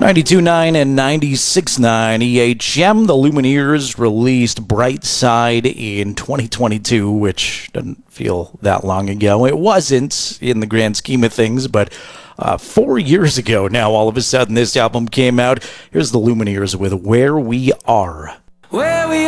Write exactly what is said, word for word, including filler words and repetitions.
ninety-two point nine and ninety-six point nine E H M. The Lumineers released Bright Side in twenty twenty-two, which doesn't feel that long ago. It wasn't in the grand scheme of things, but uh, four years ago now, all of a sudden, this album came out. Here's the Lumineers with Where We Are. Where we